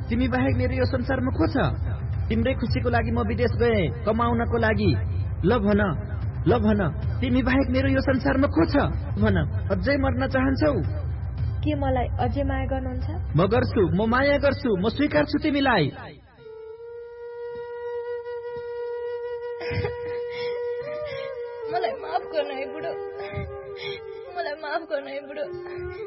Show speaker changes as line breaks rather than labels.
तिमी बाहेक मेरो यो संसारमा को छ? तिम्रै खुसीको लागि म विदेश गए, कमाउनको लागि। ल भन, तिमी बाहेक मेरो यो संसारमा को छ? भन, अझै मर्न चाहन्छौ?
के मलाई अझै माया गर्नुहुन्छ?
म गर्छु, म माया गर्छु, म स्वीकार्छु तिमीलाई।
मलाई माफ गर्नु है बुढो, मलाई माफ गर्नु है बुढो।